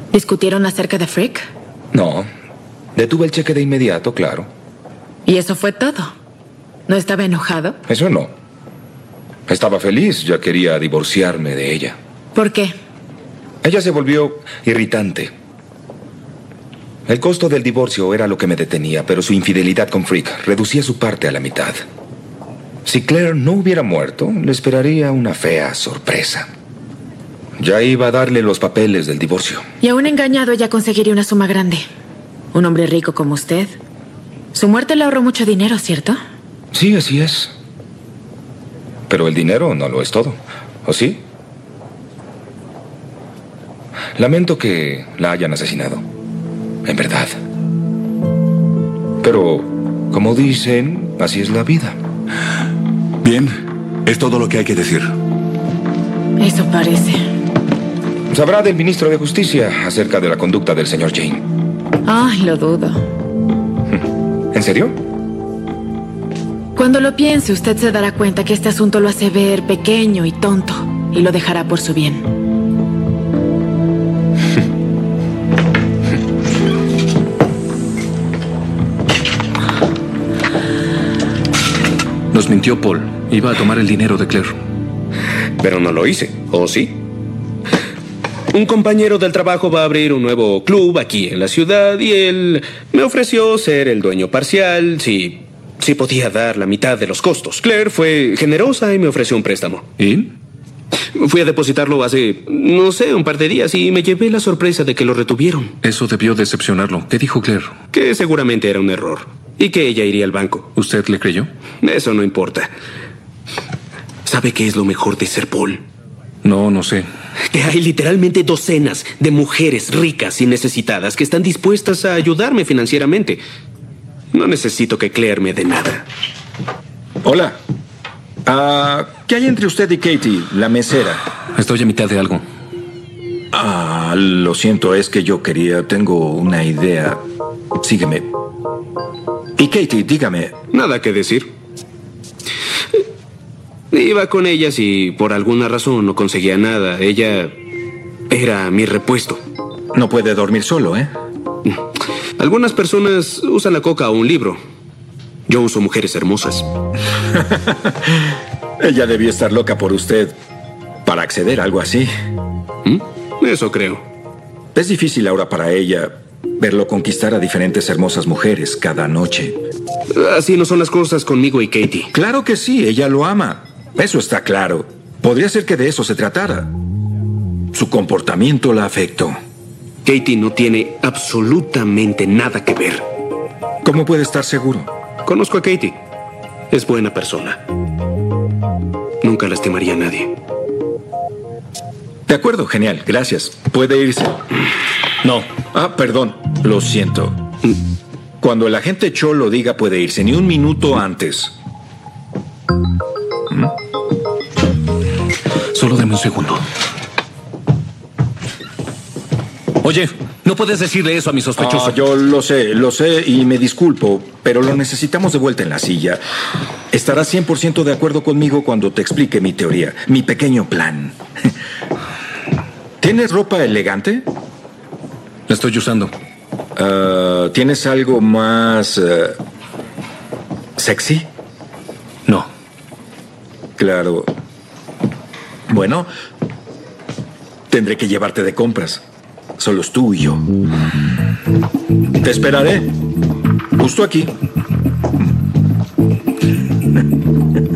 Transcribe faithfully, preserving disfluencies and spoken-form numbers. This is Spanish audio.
¿Discutieron acerca de Frick? No. Detuve el cheque de inmediato, claro. ¿Y eso fue todo? ¿No estaba enojado? Eso no. Estaba feliz, ya quería divorciarme de ella. ¿Por qué? Ella se volvió irritante. El costo del divorcio era lo que me detenía, pero su infidelidad con Frick reducía su parte a la mitad. Si Claire no hubiera muerto, le esperaría una fea sorpresa. Ya iba a darle los papeles del divorcio. Y aún engañado, ella conseguiría una suma grande. Un hombre rico como usted. Su muerte le ahorró mucho dinero, ¿cierto? Sí, así es. Pero el dinero no lo es todo, ¿o sí? Lamento que la hayan asesinado. En verdad. Pero, como dicen, así es la vida. Bien, es todo lo que hay que decir. Eso parece. Sabrá del ministro de Justicia acerca de la conducta del señor Jane. Ay, lo dudo. ¿En serio? Cuando lo piense, usted se dará cuenta que este asunto lo hace ver pequeño y tonto, y lo dejará por su bien. Nos mintió Paul. Iba a tomar el dinero de Claire. Pero no lo hice, ¿o sí? Un compañero del trabajo va a abrir un nuevo club aquí en la ciudad y él me ofreció ser el dueño parcial si, si podía dar la mitad de los costos. Claire fue generosa y me ofreció un préstamo. ¿Y? Fui a depositarlo hace, no sé, un par de días y me llevé la sorpresa de que lo retuvieron. Eso debió decepcionarlo. ¿Qué dijo Claire? Que seguramente era un error y que ella iría al banco. ¿Usted le creyó? Eso no importa. ¿Sabe qué es lo mejor de ser Paul? No, no sé. Que hay literalmente docenas de mujeres ricas y necesitadas que están dispuestas a ayudarme financieramente. No necesito que Claire me dé nada. Hola. Uh, ¿Qué hay entre usted y Katie, la mesera? Estoy a mitad de algo. Ah, lo siento, es que yo quería... Tengo una idea. Sígueme. Y Katie, dígame... Nada que decir. Iba con ellas y por alguna razón no conseguía nada. Ella era mi repuesto. No puede dormir solo, ¿eh? Algunas personas usan la coca o un libro. Yo uso mujeres hermosas. Ella debió estar loca por usted para acceder a algo así. ¿Mm? Eso creo. Es difícil ahora para ella verlo conquistar a diferentes hermosas mujeres cada noche. Así no son las cosas conmigo y Katie. Claro que sí, ella lo ama. Eso está claro. Podría ser que de eso se tratara. Su comportamiento la afectó. Katie no tiene absolutamente nada que ver. ¿Cómo puede estar seguro? Conozco a Katie. Es buena persona. Nunca lastimaría a nadie. De acuerdo, genial, gracias. ¿Puede irse? No. Ah, perdón, lo siento. Cuando el agente Cho lo diga, puede irse, ni un minuto antes. ¿Mm? Solo deme un segundo. Oye, no puedes decirle eso a mi sospechoso. Ah, yo lo sé, lo sé y me disculpo, pero lo necesitamos de vuelta en la silla. Estarás cien por ciento de acuerdo conmigo cuando te explique mi teoría, mi pequeño plan. ¿Tienes ropa elegante? La estoy usando. Uh, ¿Tienes algo más uh, sexy? No. Claro. Bueno, tendré que llevarte de compras. Solo es tú y yo. Te esperaré. Justo aquí.